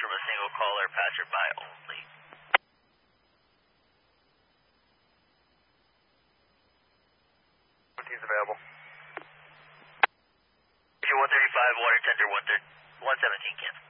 from a single caller, passerby only. He's available. 135, water tender 117, cancel.